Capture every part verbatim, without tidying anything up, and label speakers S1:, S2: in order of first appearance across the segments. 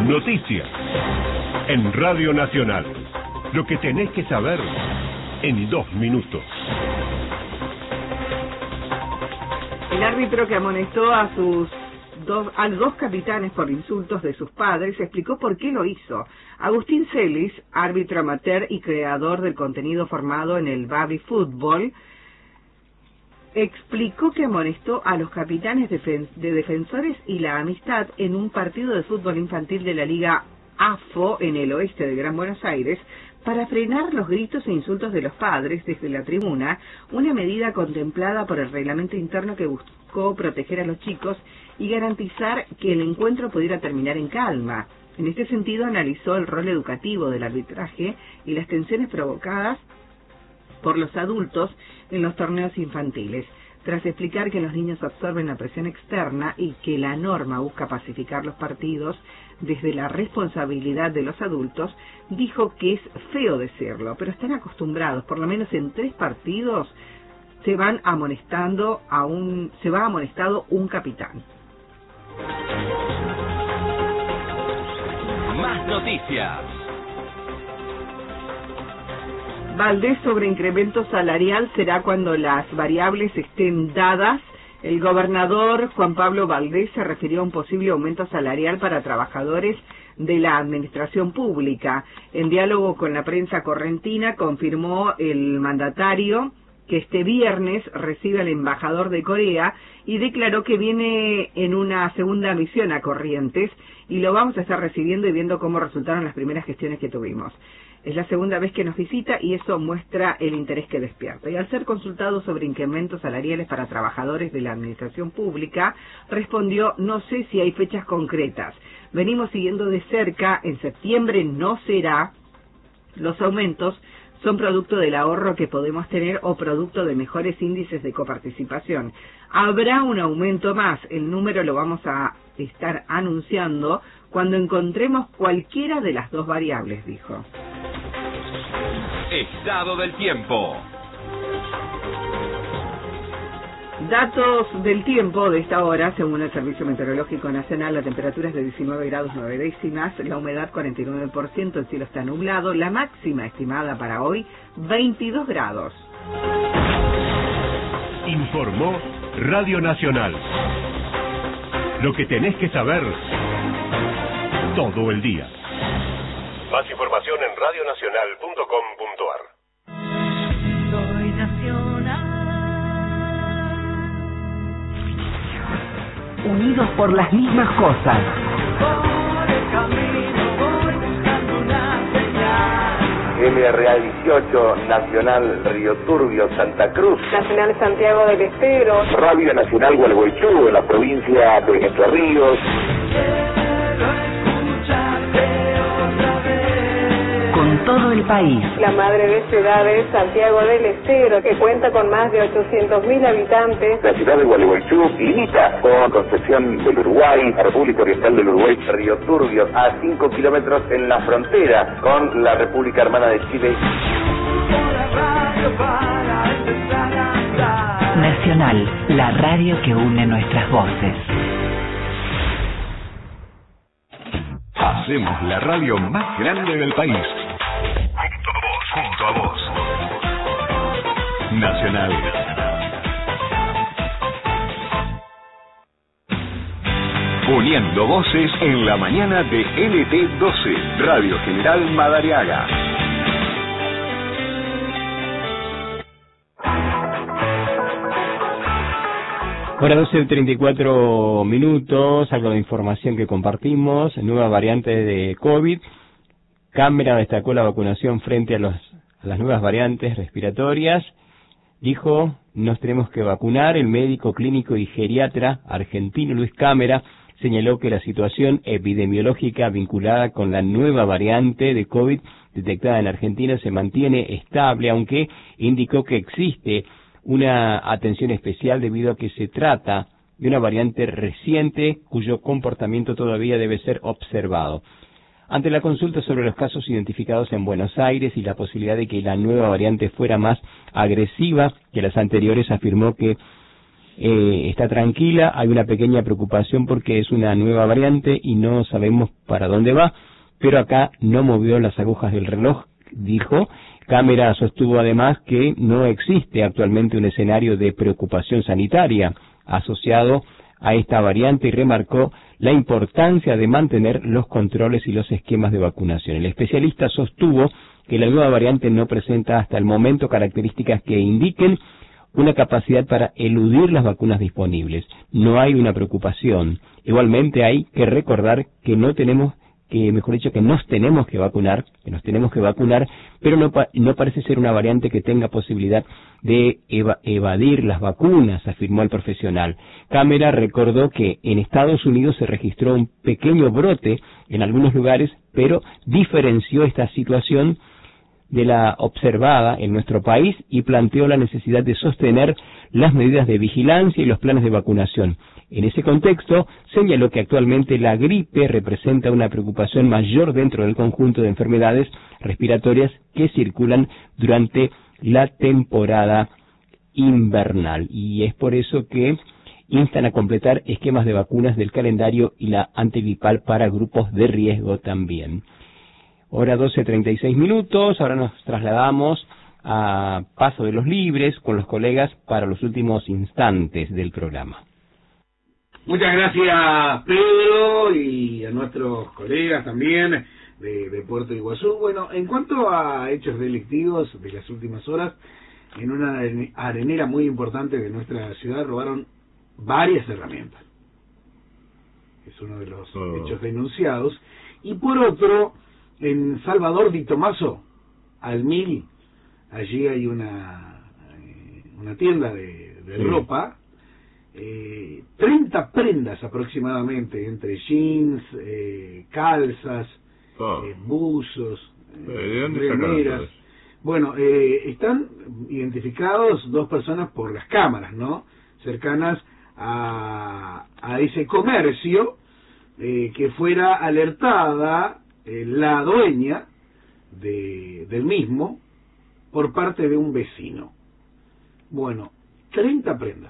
S1: Noticias en Radio Nacional. Lo que tenés que saber en dos minutos.
S2: El árbitro que amonestó a sus dos, a los dos capitanes por insultos de sus padres explicó por qué lo hizo. Agustín Celis, árbitro amateur y creador del contenido formado en el Baby Fútbol, explicó que amonestó a los capitanes de, de Defensores y La Amistad en un partido de fútbol infantil de la Liga A F O en el oeste de Gran Buenos Aires para frenar los gritos e insultos de los padres desde la tribuna, una medida contemplada por el reglamento interno que buscó proteger a los chicos y garantizar que el encuentro pudiera terminar en calma. En este sentido, analizó el rol educativo del arbitraje y las tensiones provocadas por los adultos en los torneos infantiles. Tras explicar que los niños absorben la presión externa y que la norma busca pacificar los partidos desde la responsabilidad de los adultos, dijo que es feo decirlo, pero están acostumbrados, por lo menos en tres partidos se van amonestando a un, se va amonestado un capitán.
S3: Más noticias.
S2: Valdés sobre incremento salarial será cuando las variables estén dadas. El gobernador Juan Pablo Valdés se refirió a un posible aumento salarial para trabajadores de la administración pública. En diálogo con la prensa correntina, confirmó el mandatario que este viernes recibe al embajador de Corea y declaró que viene en una segunda misión a Corrientes y lo vamos a estar recibiendo y viendo cómo resultaron las primeras gestiones que tuvimos. Es la segunda vez que nos visita y eso muestra el interés que despierta. Y al ser consultado sobre incrementos salariales para trabajadores de la administración pública, respondió: no sé si hay fechas concretas. Venimos siguiendo de cerca, en septiembre no será. Los aumentos son producto del ahorro que podemos tener o producto de mejores índices de coparticipación. Habrá un aumento más, el número lo vamos a estar anunciando cuando encontremos cualquiera de las dos variables, dijo.
S3: Estado del tiempo.
S2: Datos del tiempo de esta hora, según el Servicio Meteorológico Nacional, la temperatura es de diecinueve grados nueve décimas, la humedad cuarenta y nueve por ciento, el cielo está nublado, la máxima estimada para hoy, veintidós grados.
S1: Informó Radio Nacional. Lo que tenés que saber todo el día. Más información en radio nacional punto com punto a r.
S4: Soy nacional.
S5: Unidos por las mismas cosas.
S4: Por el camino voy buscando una señal.
S6: M R A dieciocho, Nacional Río Turbio, Santa Cruz.
S7: Nacional Santiago del Estero.
S6: Radio Nacional Gualeguaychú, en la provincia de Entre Ríos.
S5: Todo el país.
S7: La madre de ciudades, Santiago del Estero, que cuenta con más de ochocientos mil habitantes.
S6: La ciudad de Gualeguaychú limita con Concepción del Uruguay, la República Oriental del Uruguay, Río Turbio, a cinco kilómetros en la frontera con la República Hermana de Chile.
S5: Nacional, la radio que une nuestras voces.
S3: Hacemos la radio más grande del país. Junto a vos. Nacional. Uniendo voces en la mañana de N T doce, Radio General Madariaga.
S8: Hora doce treinta y cuatro minutos, algo de información que compartimos, nueva variante de COVID. Cámara destacó la vacunación frente a, los, a las nuevas variantes respiratorias. Dijo, nos tenemos que vacunar. El médico clínico y geriatra argentino Luis Cámara señaló que la situación epidemiológica vinculada con la nueva variante de COVID detectada en Argentina se mantiene estable, aunque indicó que existe una atención especial debido a que se trata de una variante reciente cuyo comportamiento todavía debe ser observado. Ante la consulta sobre los casos identificados en Buenos Aires y la posibilidad de que la nueva variante fuera más agresiva que las anteriores, afirmó que eh, está tranquila. Hay una pequeña preocupación porque es una nueva variante y no sabemos para dónde va, pero acá no movió las agujas del reloj, dijo. Cámara sostuvo además que no existe actualmente un escenario de preocupación sanitaria asociado a esta variante y remarcó la importancia de mantener los controles y los esquemas de vacunación. El especialista sostuvo que la nueva variante no presenta hasta el momento características que indiquen una capacidad para eludir las vacunas disponibles. No hay una preocupación. Igualmente hay que recordar que no tenemos que, mejor dicho, que nos tenemos que vacunar, que nos tenemos que vacunar, pero no, pa no parece ser una variante que tenga posibilidad de eva evadir las vacunas, afirmó el profesional. Cámara recordó que en Estados Unidos se registró un pequeño brote en algunos lugares, pero diferenció esta situación de la observada en nuestro país y planteó la necesidad de sostener las medidas de vigilancia y los planes de vacunación. En ese contexto, señaló que actualmente la gripe representa una preocupación mayor dentro del conjunto de enfermedades respiratorias que circulan durante la temporada invernal. Y es por eso que instan a completar esquemas de vacunas del calendario y la antigripal para grupos de riesgo también. Hora doce treinta y seis minutos, ahora nos trasladamos a Paso de los Libres con los colegas para los últimos instantes del programa.
S9: Muchas gracias, Pedro, y a nuestros colegas también de, de Puerto Iguazú. Bueno, en cuanto a hechos delictivos de las últimas horas, en una arenera muy importante de nuestra ciudad robaron varias herramientas. Es uno de los oh. hechos denunciados. Y por otro, en Salvador Di Tomaso, al mil, allí hay una, una tienda de, de sí. ropa. Eh, treinta prendas aproximadamente, entre jeans, eh, calzas, oh. eh, buzos, eh, remeras. Bueno, eh, están identificados dos personas por las cámaras, ¿no? Cercanas a, a ese comercio, eh, que fuera alertada eh, la dueña de, del mismo por parte de un vecino. Bueno, treinta prendas.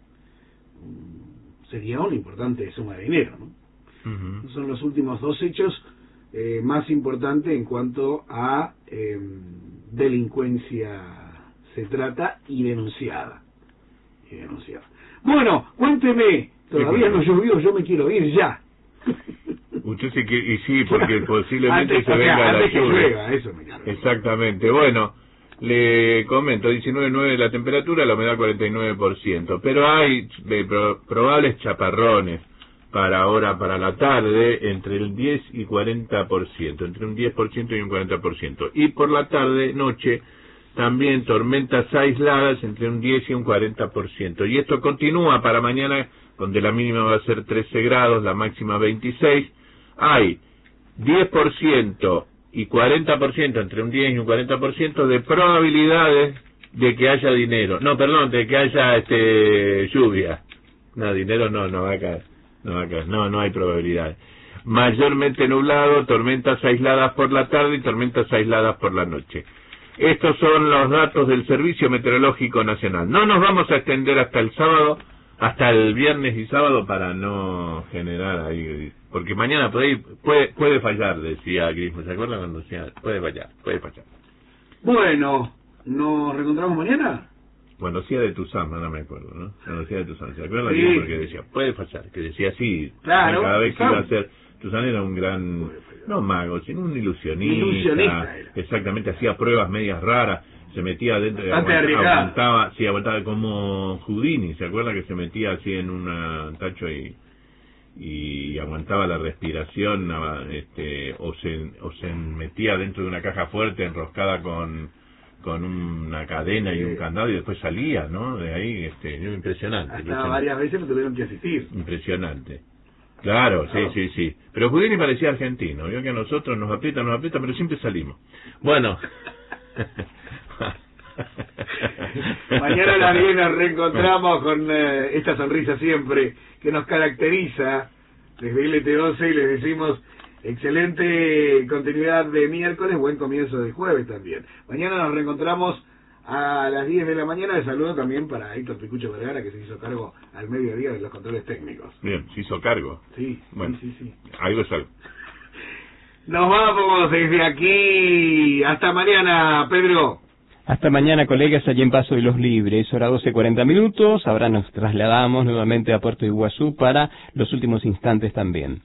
S9: Sería una importante suma de dinero, ¿no? Uh-huh. Son los últimos dos hechos eh, más importantes en cuanto a eh, delincuencia se trata y denunciada. Y denunciada. Bueno, cuénteme, todavía no llovió, yo me quiero ir ya.
S10: Usted sí que, y sí, porque posiblemente
S9: antes,
S10: se
S9: o sea,
S10: venga
S9: antes
S10: la
S9: que
S10: lluvia.
S9: llueva, eso me quiero.
S10: Exactamente, bueno. Le comento, diecinueve punto nueve la temperatura, la humedad cuarenta y nueve por ciento, pero hay eh, pro, probables chaparrones para ahora, para la tarde, entre el diez y cuarenta por ciento, entre un diez por ciento y un cuarenta por ciento. Y por la tarde, noche, también tormentas aisladas entre un diez y un cuarenta por ciento. Y esto continúa para mañana, donde la mínima va a ser trece grados, la máxima veintiséis. Hay diez por ciento y cuarenta por ciento, entre un diez y un cuarenta por ciento de probabilidades de que haya dinero. No, perdón, de que haya este lluvia. No, dinero no, no va a caer. No va a caer, no, no hay probabilidades. Mayormente nublado, tormentas aisladas por la tarde y tormentas aisladas por la noche. Estos son los datos del Servicio Meteorológico Nacional. No nos vamos a extender hasta el sábado, hasta el viernes y sábado para no generar ahí... Porque mañana puede, puede, puede fallar, decía Grismo. ¿Se acuerdan cuando decía? Puede fallar, puede fallar.
S9: Bueno, ¿nos reencontramos mañana?
S10: Cuando decía de Tuzán, no me acuerdo, ¿no? Cuando decía de Tuzán, ¿se acuerdan?
S9: Sí.
S10: Porque decía, puede fallar, que decía sí.
S9: Claro.
S10: Cada vez que iba a ser... Tuzán era un gran, no mago, sino un ilusionista.
S9: Ilusionista era.
S10: Exactamente, hacía pruebas medias raras. Se metía adentro,
S9: Bastante
S10: aguantaba, aguantaba, sí, aguantaba como Houdini. ¿Se acuerda que se metía así en un tacho y... y aguantaba la respiración, este, o se o se metía dentro de una caja fuerte enroscada con con una cadena y un candado y después salía, ¿no? De ahí, este, impresionante.
S9: Hasta
S10: impresionante.
S9: varias veces lo tuvieron que asistir.
S10: Impresionante. Claro, sí, oh. sí, sí. Pero Houdini parecía argentino, vio que a nosotros nos aprieta, nos aprieta, pero siempre salimos. Bueno.
S9: Mañana también nos reencontramos con eh, esta sonrisa siempre que nos caracteriza desde L T doce y les decimos excelente continuidad de miércoles, buen comienzo de jueves también. Mañana nos reencontramos a las diez de la mañana. De saludo también para Héctor Picucho Vergara, que se hizo cargo al mediodía de los controles técnicos.
S10: Bien, se hizo cargo.
S9: Sí,
S10: bueno,
S9: sí, sí, sí.
S10: Algo es algo.
S9: Nos vamos desde aquí. Hasta mañana, Pedro.
S8: Hasta mañana, colegas, allí en Paso de los Libres, hora doce cuarenta minutos. Ahora nos trasladamos nuevamente a Puerto Iguazú para los últimos instantes también.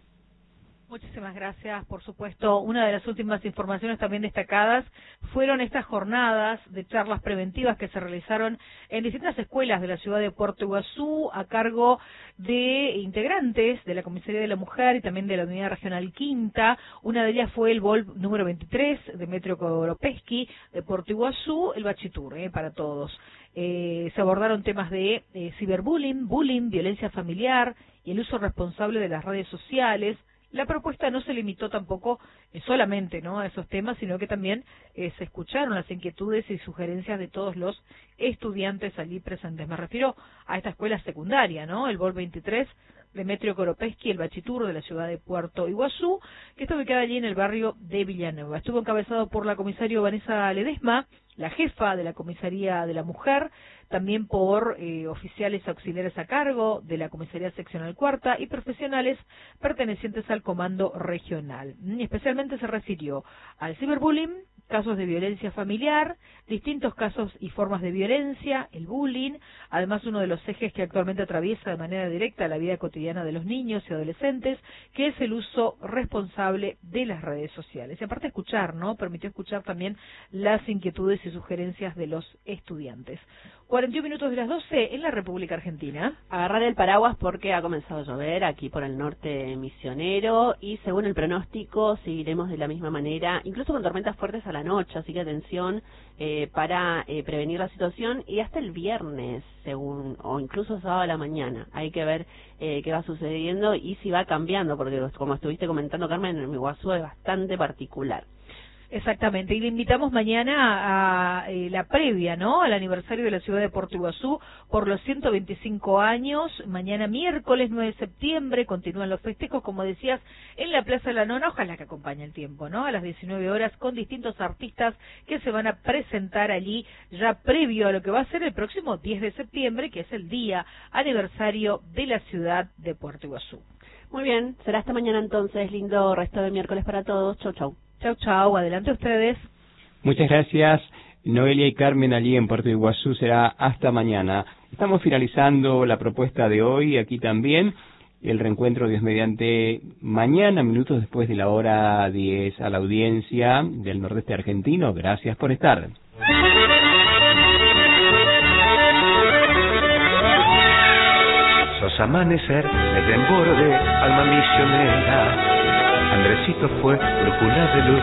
S11: Muchísimas gracias. Por supuesto, una de las últimas informaciones también destacadas fueron estas jornadas de charlas preventivas que se realizaron en distintas escuelas de la ciudad de Puerto Iguazú a cargo de integrantes de la Comisaría de la Mujer y también de la Unidad Regional Quinta. Una de ellas fue el B O L número veintitrés de Metro Koropeski de Puerto Iguazú, el Bachitur, eh, para todos. Eh, se abordaron temas de eh, ciberbullying, bullying, violencia familiar y el uso responsable de las redes sociales. La propuesta no se limitó tampoco eh, solamente ¿no? a esos temas, sino que también eh, se escucharon las inquietudes y sugerencias de todos los estudiantes allí presentes. Me refiero a esta escuela secundaria, ¿no? El B O L veintitrés de Metro Koropeski, el Bachitur de la ciudad de Puerto Iguazú, que está ubicada allí en el barrio de Villanueva. Estuvo encabezado por la comisaria Vanessa Ledesma, la jefa de la Comisaría de la Mujer, también por eh, oficiales auxiliares a cargo de la Comisaría Seccional Cuarta y profesionales pertenecientes al Comando Regional. Y especialmente se refirió al ciberbullying, casos de violencia familiar, distintos casos y formas de violencia, el bullying, además uno de los ejes que actualmente atraviesa de manera directa la vida cotidiana de los niños y adolescentes, que es el uso responsable de las redes sociales. Y aparte escuchar, ¿no? Permitió escuchar también las inquietudes y sugerencias de los estudiantes. cuarenta y un minutos de las doce en la República Argentina.
S12: Agarrar el paraguas porque ha comenzado a llover aquí por el norte misionero y según el pronóstico seguiremos de la misma manera, incluso con tormentas fuertes a la noche, así que atención eh, para eh, prevenir la situación y hasta el viernes, según o incluso sábado a la mañana. Hay que ver eh, qué va sucediendo y si va cambiando, porque como estuviste comentando, Carmen, en Iguazú es bastante particular.
S11: Exactamente, y le invitamos mañana a, a eh, la previa, ¿no?, al aniversario de la ciudad de Puerto Iguazú por los ciento veinticinco años. Mañana miércoles nueve de septiembre continúan los festejos, como decías, en la Plaza de la Nona. Ojalá que acompañe el tiempo, ¿no?, a las diecinueve horas con distintos artistas que se van a presentar allí ya previo a lo que va a ser el próximo diez de septiembre, que es el día aniversario de la ciudad de Puerto Iguazú.
S12: Muy bien, será hasta mañana entonces. Lindo resto de miércoles para todos. Chau, chau.
S11: Chau, chau. Adelante ustedes.
S8: Muchas gracias, Noelia y Carmen, allí en Puerto Iguazú. Será hasta mañana. Estamos finalizando la propuesta de hoy, aquí también. El reencuentro, Dios mediante, mañana, minutos después de la hora diez, a la audiencia del nordeste argentino. Gracias por estar.
S13: Sos amanecer de desborde, alma misionera. Andresito fue brújula de luz